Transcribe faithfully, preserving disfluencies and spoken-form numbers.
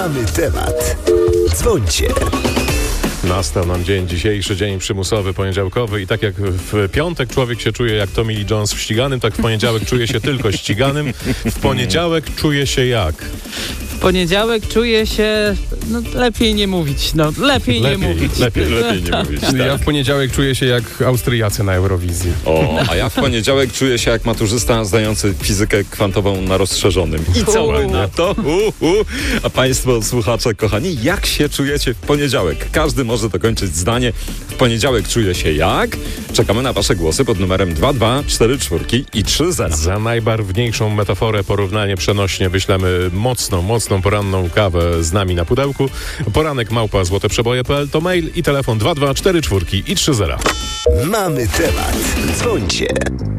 Mamy temat. Dzwońcie. Nastał nam dzień dzisiejszy, dzień przymusowy, poniedziałkowy i tak jak w piątek człowiek się czuje jak Tommy Lee Jones w ściganym, tak w poniedziałek czuje się tylko ściganym. W poniedziałek czuje się jak? W poniedziałek czuję się... No lepiej nie mówić, no lepiej, Lepiej, nie mówić. lepiej, Lepiej nie mówić. Tak. Ja w poniedziałek czuję się jak Austriacy na Eurowizji. O, a ja w poniedziałek czuję się jak maturzysta zdający fizykę kwantową na rozszerzonym. I co U. na to? U, u. A państwo słuchacze, kochani, jak się czujecie w poniedziałek? Każdy może dokończyć zdanie. W poniedziałek czuję się jak? Czekamy na wasze głosy pod numerem dwa dwa cztery cztery i trzy zero. Za najbarwniejszą metaforę, porównanie przenośnie wyślemy mocną, mocną poranną kawę z nami na pudełku. Poranek małpa złoteprzeboje kropka p l to mail i telefon dwa dwa cztery cztery i trzy zero. Mamy temat. Dzwońcie.